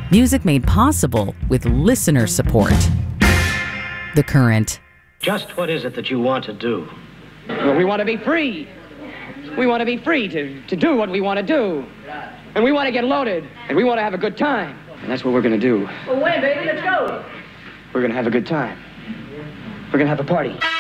Music made possible with listener support. The Current. Just what is it that you want to do? Well, we want to be free. We want to be free to do what we want to do. And we want to get loaded. And we want to have a good time. And that's what we're going to do. Well, when, baby? Let's go. We're going to have a good time. We're going to have a party.